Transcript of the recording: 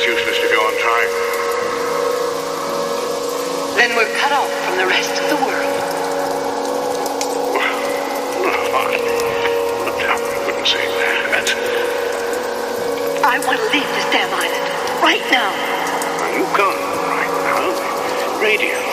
useless to go on trying. Then we're cut off from the rest of the world. Well, no, I wouldn't say that. I want to leave this damn island. Right now. You can't right now. Radio.